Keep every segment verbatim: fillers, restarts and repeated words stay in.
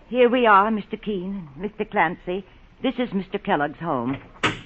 Here we are, Mister Keene, Mister Clancy. This is Mister Kellogg's home.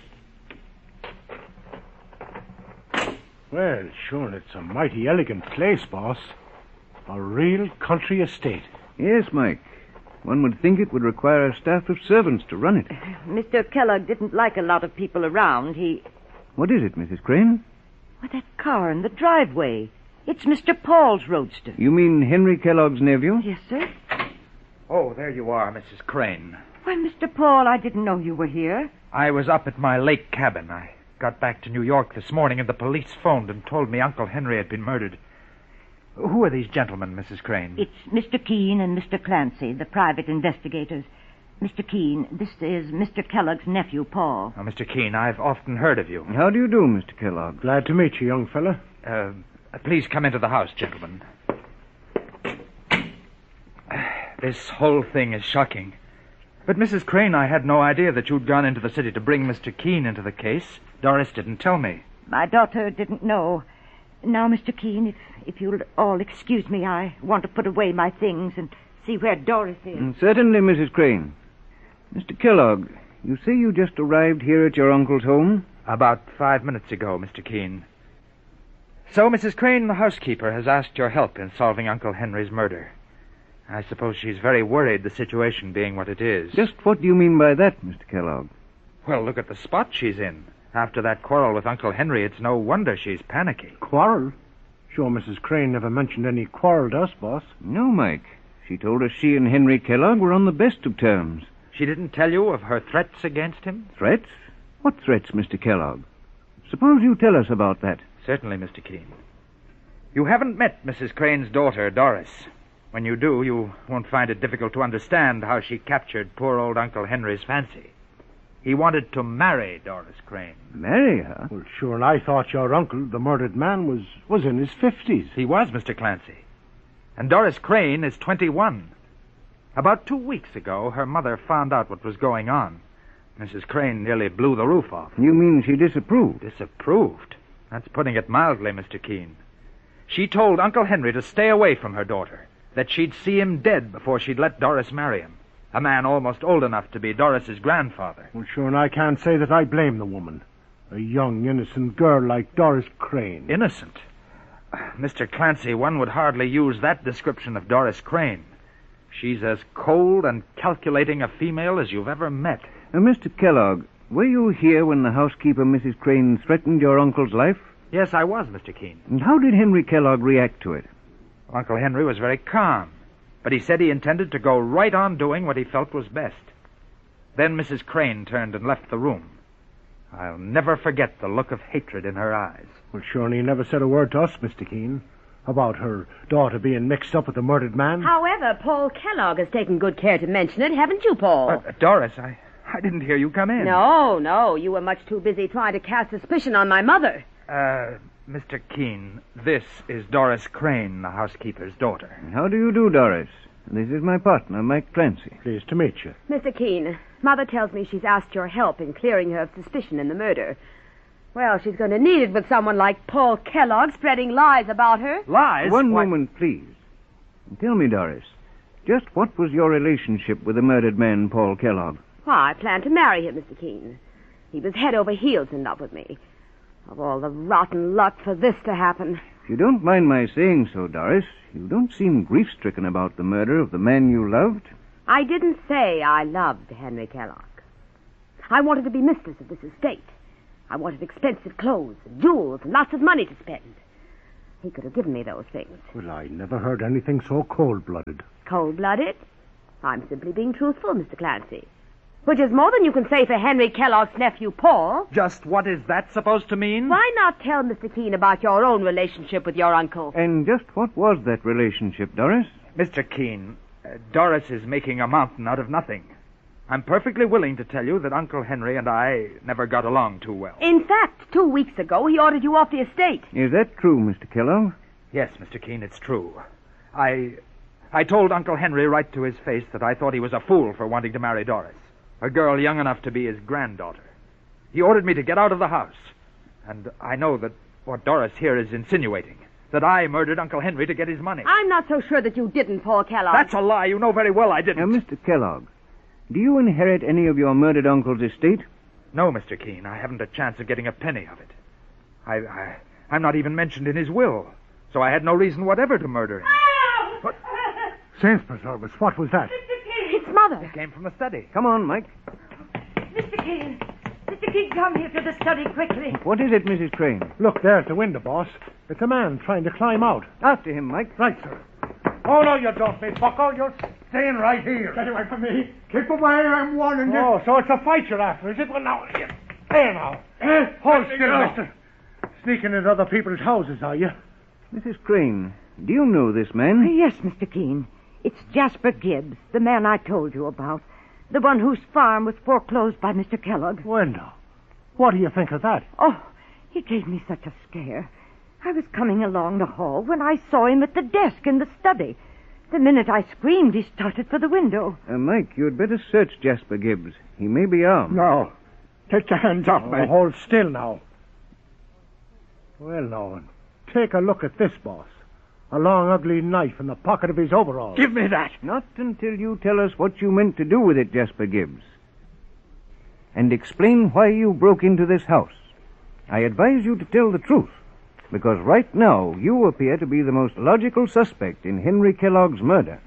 Well, sure, it's a mighty elegant place, boss. A real country estate. Yes, Mike. One would think it would require a staff of servants to run it. Mister Kellogg didn't like a lot of people around. He... What is it, Missus Crane? Well, that car in the driveway. It's Mister Paul's roadster. You mean Henry Kellogg's nephew? Yes, sir. Oh, there you are, Missus Crane. Why, Mister Paul, I didn't know you were here. I was up at my lake cabin. I got back to New York this morning, and the police phoned and told me Uncle Henry had been murdered. Who are these gentlemen, Missus Crane? It's Mister Keene and Mister Clancy, the private investigators. Mister Keene, this is Mister Kellogg's nephew, Paul. Oh, Mister Keene, I've often heard of you. How do you do, Mister Kellogg? Glad to meet you, young fella. Uh, please come into the house, gentlemen. This whole thing is shocking. But, Missus Crane, I had no idea that you'd gone into the city to bring Mister Keene into the case. Doris didn't tell me. My daughter didn't know. Now, Mister Keene, if, if you'll all excuse me, I want to put away my things and see where Doris is. Mm, certainly, Missus Crane. Mister Kellogg, you say you just arrived here at your uncle's home? About five minutes ago, Mister Keene. So, Missus Crane, the housekeeper, has asked your help in solving Uncle Henry's murder. I suppose she's very worried, the situation being what it is. Just what do you mean by that, Mister Kellogg? Well, look at the spot she's in. After that quarrel with Uncle Henry, it's no wonder she's panicky. Quarrel? Sure, Missus Crane never mentioned any quarrel to us, boss. No, Mike. She told us she and Henry Kellogg were on the best of terms. She didn't tell you of her threats against him? Threats? What threats, Mister Kellogg? Suppose you tell us about that. Certainly, Mister Keene. You haven't met Missus Crane's daughter, Doris. When you do, you won't find it difficult to understand how she captured poor old Uncle Henry's fancy. He wanted to marry Doris Crane. Marry her? Well, sure, and I thought your uncle, the murdered man, was, was in his fifties. He was, Mister Clancy. And Doris Crane is twenty-one. About two weeks ago, her mother found out what was going on. Missus Crane nearly blew the roof off. You mean she disapproved? Disapproved? That's putting it mildly, Mister Keene. She told Uncle Henry to stay away from her daughter, that she'd see him dead before she'd let Doris marry him. A man almost old enough to be Doris's grandfather. Well, sure, and I can't say that I blame the woman. A young, innocent girl like Doris Crane. Innocent? Mister Clancy, one would hardly use that description of Doris Crane. She's as cold and calculating a female as you've ever met. Uh, Mister Kellogg, were you here when the housekeeper, Missus Crane, threatened your uncle's life? Yes, I was, Mister Keene. And how did Henry Kellogg react to it? Uncle Henry was very calm, but he said he intended to go right on doing what he felt was best. Then Missus Crane turned and left the room. I'll never forget the look of hatred in her eyes. Well, sure, and he never said a word to us, Mister Keene, about her daughter being mixed up with the murdered man. However, Paul Kellogg has taken good care to mention it, haven't you, Paul? Uh, Doris, I, I didn't hear you come in. No, no, you were much too busy trying to cast suspicion on my mother. Uh, Mister Keene, this is Doris Crane, the housekeeper's daughter. How do you do, Doris? This is my partner, Mike Clancy. Pleased to meet you. Mister Keene, Mother tells me she's asked your help in clearing her of suspicion in the murder. Well, she's going to need it with someone like Paul Kellogg spreading lies about her. Lies? One Why... moment, please. Tell me, Doris, just what was your relationship with the murdered man, Paul Kellogg? Why, I planned to marry him, Mister Keene. He was head over heels in love with me. Of all the rotten luck for this to happen. If you don't mind my saying so, Doris, you don't seem grief-stricken about the murder of the man you loved. I didn't say I loved Henry Kellogg. I wanted to be mistress of this estate. I wanted expensive clothes and jewels and lots of money to spend. He could have given me those things. Well, I never heard anything so cold-blooded. Cold-blooded? I'm simply being truthful, Mister Clancy. Which is more than you can say for Henry Kellogg's nephew, Paul. Just what is that supposed to mean? Why not tell Mister Keene about your own relationship with your uncle? And just what was that relationship, Doris? Mister Keene, uh, Doris is making a mountain out of nothing. I'm perfectly willing to tell you that Uncle Henry and I never got along too well. In fact, two weeks ago, he ordered you off the estate. Is that true, Mister Kellogg? Yes, Mister Keene, it's true. I... I told Uncle Henry right to his face that I thought he was a fool for wanting to marry Doris, a girl young enough to be his granddaughter. He ordered me to get out of the house. And I know that what Doris here is insinuating, that I murdered Uncle Henry to get his money. I'm not so sure that you didn't, Paul Kellogg. That's a lie. You know very well I didn't. Now, Mister Kellogg, do you inherit any of your murdered uncle's estate? No, Mister Keene. I haven't a chance of getting a penny of it. I, I, I'm not even mentioned in his will, so I had no reason whatever to murder him. What? Saints preserve us, what was that? It's Mother. It came from the study. Come on, Mike. Mister Keene, Mister Keene, come here to the study quickly. What is it, Missus Crane? Look, there's the window, boss. It's a man trying to climb out. After him, Mike. Right, sir. Oh, no, you don't, me bucko. You're staying right here. Get away from me. Keep away, I'm warning you. Oh, so it's a fight you're after, is it? Well, now, there now. Eh? Hold still, mister. Sneaking into other people's houses, are you? Missus Crane, do you know this man? Yes, Mister Keene. It's Jasper Gibbs, the man I told you about. The one whose farm was foreclosed by Mister Kellogg. Wendell, what do you think of that? Oh, he gave me such a scare. I was coming along the hall when I saw him at the desk in the study. The minute I screamed, he started for the window. Uh, Mike, you'd better search Jasper Gibbs. He may be armed. No. Take your hands off me. Hold still now. Well, now, take a look at this, boss. A long, ugly knife in the pocket of his overalls. Give me that. Not until you tell us what you meant to do with it, Jasper Gibbs. And explain why you broke into this house. I advise you to tell the truth, because right now you appear to be the most logical suspect in Henry Kellogg's murder.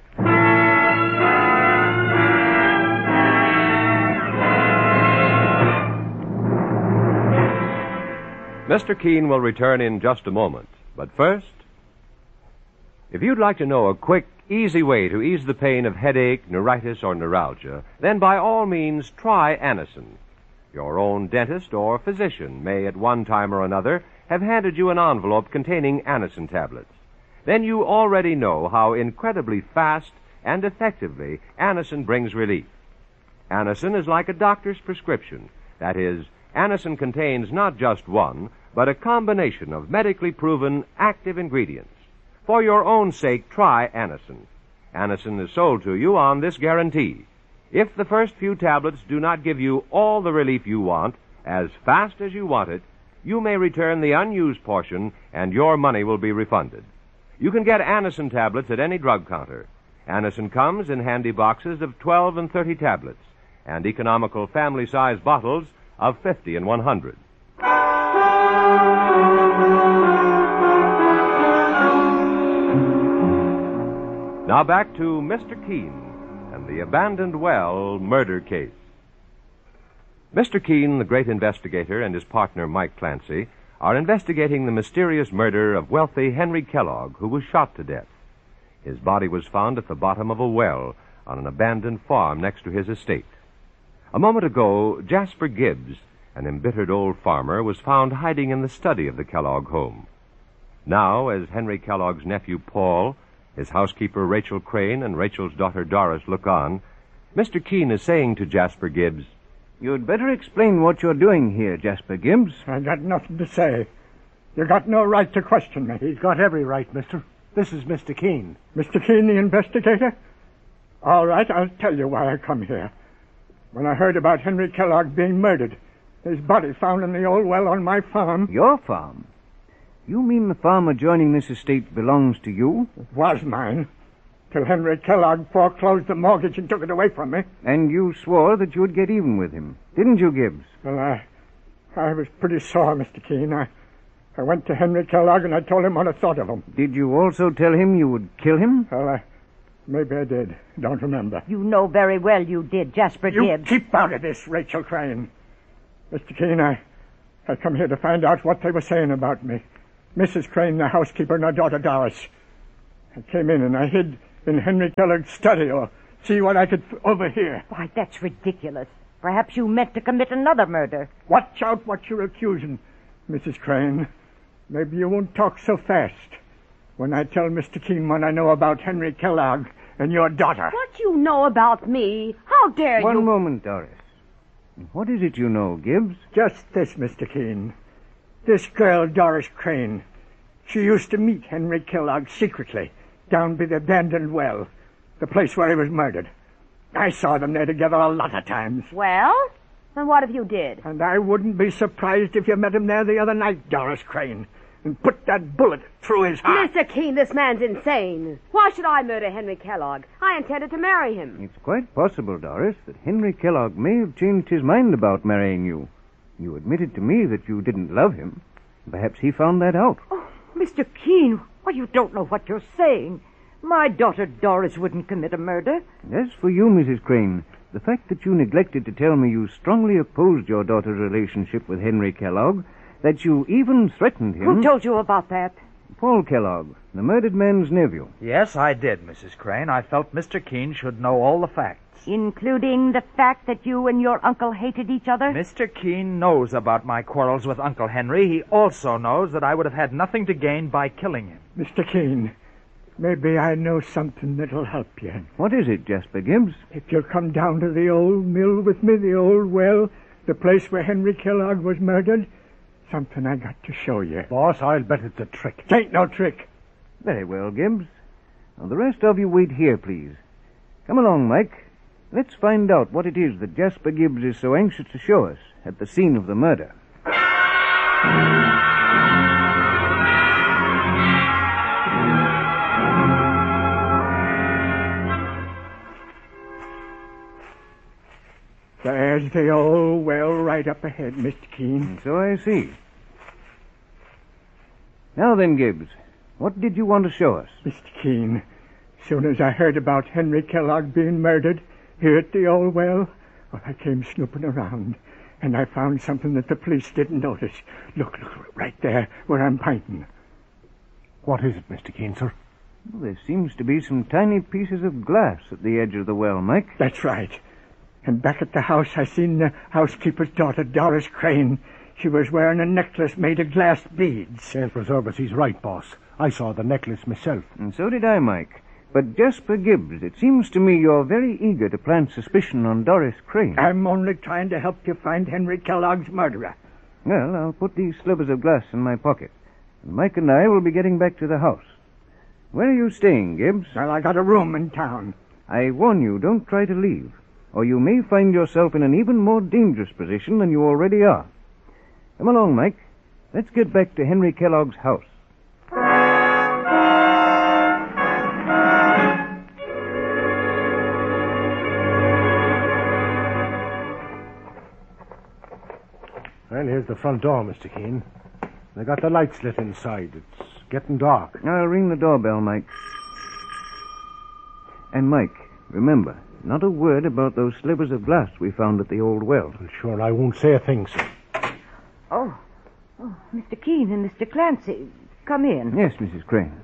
Mister Keene will return in just a moment. But first, if you'd like to know a quick, easy way to ease the pain of headache, neuritis, or neuralgia, then by all means try Anacin. Your own dentist or physician may at one time or another have handed you an envelope containing Anacin tablets. Then you already know how incredibly fast and effectively Anacin brings relief. Anacin is like a doctor's prescription. That is, Anacin contains not just one, but a combination of medically proven active ingredients. For your own sake, try Anacin. Anacin is sold to you on this guarantee. If the first few tablets do not give you all the relief you want, as fast as you want it, you may return the unused portion and your money will be refunded. You can get Anacin tablets at any drug counter. Anacin comes in handy boxes of twelve and thirty tablets and economical family-size bottles of fifty and one hundred. Now back to Mister Keene and the abandoned well murder case. Mister Keene, the great investigator, and his partner Mike Clancy are investigating the mysterious murder of wealthy Henry Kellogg, who was shot to death. His body was found at the bottom of a well on an abandoned farm next to his estate. A moment ago, Jasper Gibbs, an embittered old farmer, was found hiding in the study of the Kellogg home. Now, as Henry Kellogg's nephew Paul, his housekeeper Rachel Crane, and Rachel's daughter Doris look on, Mister Keene is saying to Jasper Gibbs, You'd better explain what you're doing here, Jasper Gibbs. I got nothing to say. You got no right to question me. He's got every right, mister. This is Mister Keene. Mister Keene, the investigator? All right, I'll tell you why I come here. When I heard about Henry Kellogg being murdered, his body found in the old well on my farm. Your farm? You mean the farm adjoining this estate belongs to you? It was mine, till Henry Kellogg foreclosed the mortgage and took it away from me. And you swore that you'd get even with him, didn't you, Gibbs? Well, I, I was pretty sore, Mister Keene. I, I went to Henry Kellogg and I told him what I thought of him. Did you also tell him you would kill him? Well, I, maybe I did. Don't remember. You know very well you did, Jasper You Gibbs. keep out of this, Rachel Crane. Mister Keene, I, I come here to find out what they were saying about me. Missus Crane, the housekeeper, and her daughter Doris. I came in and I hid in Henry Kellogg's study or see what I could f- overhear. Why, that's ridiculous. Perhaps you meant to commit another murder. Watch out what you're accusing, Missus Crane. Maybe you won't talk so fast when I tell Mister Keene what I know about Henry Kellogg and your daughter. What you know about me? How dare One you? One moment, Doris. What is it you know, Gibbs? Just this, Mister Keene. This girl, Doris Crane, she used to meet Henry Kellogg secretly down by the abandoned well, the place where he was murdered. I saw them there together a lot of times. Well, then what if you did? And I wouldn't be surprised if you met him there the other night, Doris Crane. and put that bullet through his heart. Mister Keene, this man's insane. Why should I murder Henry Kellogg? I intended to marry him. It's quite possible, Doris, that Henry Kellogg may have changed his mind about marrying you. You admitted to me that you didn't love him. Perhaps he found that out. Oh, Mister Keene, why, you don't know what you're saying. My daughter Doris wouldn't commit a murder. As for you, Missus Crane, the fact that you neglected to tell me you strongly opposed your daughter's relationship with Henry Kellogg, that you even threatened him... Who told you about that? Paul Kellogg, the murdered man's nephew. Yes, I did, Missus Crane. I felt Mister Keene should know all the facts. Including the fact that you and your uncle hated each other? Mister Keene knows about my quarrels with Uncle Henry. He also knows that I would have had nothing to gain by killing him. Mister Keene, maybe I know something that'll help you. What is it, Jasper Gibbs? If you'll come down to the old mill with me, the old well, the place where Henry Kellogg was murdered, something I got to show you. Boss, I'll bet it's a trick. It ain't no trick. Very well, Gibbs. Now, the rest of you wait here, please. Come along, Mike. Let's find out what it is that Jasper Gibbs is so anxious to show us at the scene of the murder. There's the old well right up ahead, Mister Keene. And so I see. Now then, Gibbs, what did you want to show us? Mister Keene, as soon as I heard about Henry Kellogg being murdered here at the old well, well, I came snooping around, and I found something that the police didn't notice. Look, look, right there where I'm pointing. What is it, Mister Keene, sir? Well, there seems to be some tiny pieces of glass at the edge of the well, Mike. That's right. And back at the house, I seen the housekeeper's daughter, Doris Crane. She was wearing a necklace made of glass beads. Saint preserve us, he's right, boss. I saw the necklace myself. And so did I, Mike. But Jasper Gibbs, it seems to me you're very eager to plant suspicion on Doris Crane. I'm only trying to help you find Henry Kellogg's murderer. Well, I'll put these slivers of glass in my pocket. And Mike and I will be getting back to the house. Where are you staying, Gibbs? Well, I got a room in town. I warn you, don't try to leave, or you may find yourself in an even more dangerous position than you already are. Come along, Mike. Let's get back to Henry Kellogg's house. Well, here's the front door, Mister Keene. They got the lights lit inside. It's getting dark. I'll ring the doorbell, Mike. And, Mike, remember, not a word about those slivers of glass we found at the old well. Well, sure, I won't say a thing, sir. Oh, oh, Mister Keene and Mister Clancy, come in. Yes, Missus Crane.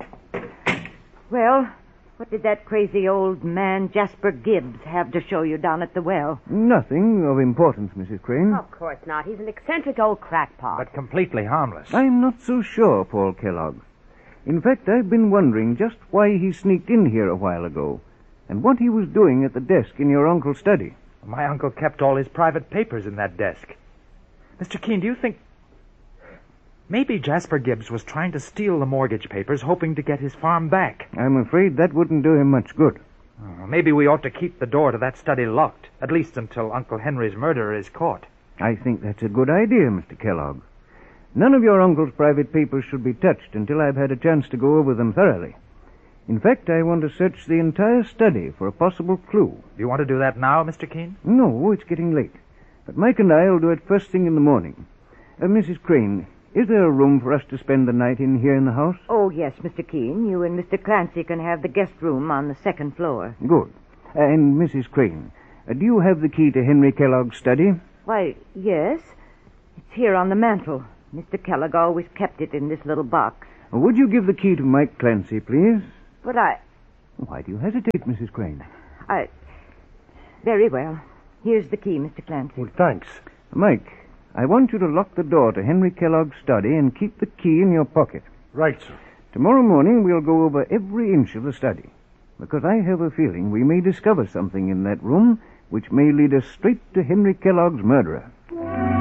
Well, what did that crazy old man, Jasper Gibbs, have to show you down at the well? Nothing of importance, Missus Crane. Of course not. He's an eccentric old crackpot. But completely harmless. I'm not so sure, Paul Kellogg. In fact, I've been wondering just why he sneaked in here a while ago, and what he was doing at the desk in your uncle's study. My uncle kept all his private papers in that desk. Mister Keene, do you think... Maybe Jasper Gibbs was trying to steal the mortgage papers, hoping to get his farm back. I'm afraid that wouldn't do him much good. Oh, maybe we ought to keep the door to that study locked, at least until Uncle Henry's murderer is caught. I think that's a good idea, Mister Kellogg. None of your uncle's private papers should be touched until I've had a chance to go over them thoroughly. In fact, I want to search the entire study for a possible clue. Do you want to do that now, Mister Keene? No, it's getting late. But Mike and I will do it first thing in the morning. Uh, Missus Crane, is there a room for us to spend the night in here in the house? Oh, yes, Mister Keene. You and Mister Clancy can have the guest room on the second floor. Good. Uh, and Missus Crane, uh, do you have the key to Henry Kellogg's study? Why, yes. It's here on the mantel. Mister Kellogg always kept it in this little box. Uh, would you give the key to Mike Clancy, please? But I... Why do you hesitate, Missus Crane? I... Very well. Here's the key, Mister Clancy. Well, thanks. Mike, I want you to lock the door to Henry Kellogg's study and keep the key in your pocket. Right, sir. Tomorrow morning we'll go over every inch of the study, because I have a feeling we may discover something in that room which may lead us straight to Henry Kellogg's murderer.